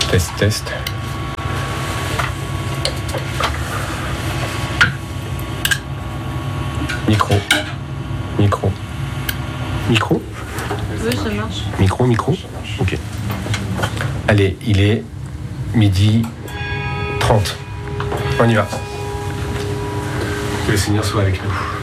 Test. Micro. Oui, ça marche. Micro. Ok. Allez, il est 12h30. On y va. Que le Seigneur soit avec nous.